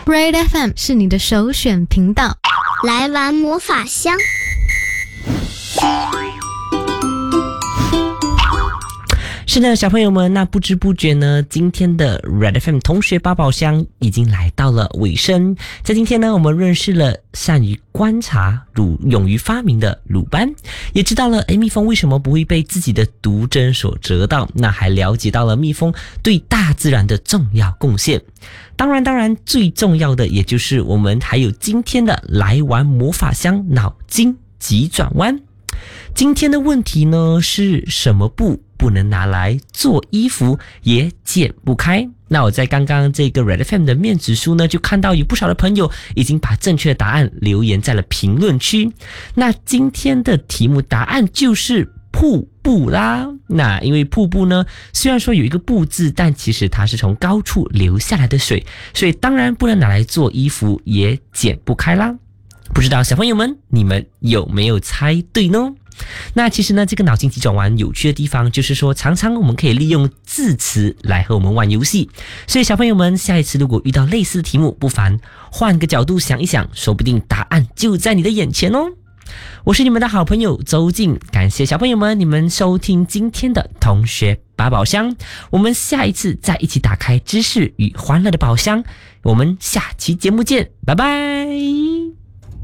Red FM 是你的首选频道， 来玩魔法箱。 是的，小朋友们，那不知不觉呢，今天的 Red FM 同学八宝箱已经来到了尾声。在今天呢，我们认识了善于观察、勇于发明的鲁班，也知道了蜜蜂为什么不会被自己的毒针所蛰到，那还了解到了蜜蜂对大自然的重要贡献。当然，最重要的也就是我们还有今天的来玩魔法箱脑筋急转弯。今天的问题呢是什么布不能拿来做衣服也剪不开？那我在刚刚这个 Red FM 的面子书呢，就看到有不少的朋友已经把正确的答案留言在了评论区。那今天的题目答案就是瀑布啦。那因为瀑布呢，虽然说有一个布字，但其实它是从高处流下来的水，所以当然不能拿来做衣服也剪不开啦。不知道小朋友们你们有没有猜对呢？那其实呢，这个脑筋急转弯有趣的地方就是说，常常我们可以利用字词来和我们玩游戏。所以小朋友们，下一次如果遇到类似的题目，不妨换个角度想一想，说不定答案就在你的眼前哦。我是你们的好朋友周静，感谢小朋友们你们收听今天的同学八宝箱，我们下一次再一起打开知识与欢乐的宝箱，我们下期节目见，拜拜。